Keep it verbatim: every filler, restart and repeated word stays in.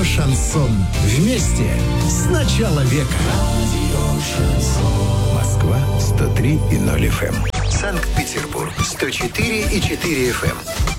Шансон. Вместе с начала века. Москва сто три и ноль эф эм. Санкт-Петербург сто четыре и четыре эф эм.